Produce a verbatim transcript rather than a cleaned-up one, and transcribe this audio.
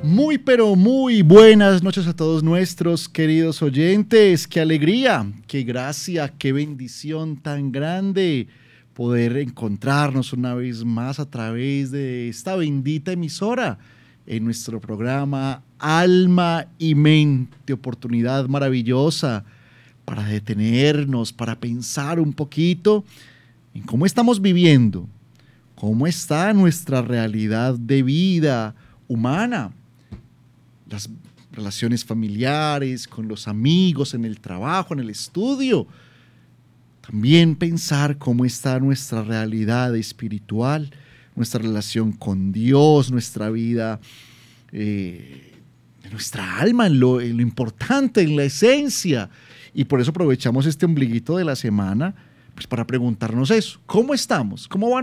Muy pero muy buenas noches a todos nuestros queridos oyentes. Qué alegría, qué gracia, qué bendición tan grande poder encontrarnos una vez más a través de esta bendita emisora en nuestro programa Alma y Mente, oportunidad maravillosa para detenernos, para pensar un poquito en cómo estamos viviendo, cómo está nuestra realidad de vida humana, las relaciones familiares, con los amigos, en el trabajo, en el estudio. También pensar cómo está nuestra realidad espiritual, nuestra relación con Dios, nuestra vida, eh, nuestra alma, en lo, en lo importante, en la esencia. Y por eso aprovechamos este ombliguito de la semana pues, para preguntarnos eso. ¿Cómo estamos? ¿Cómo van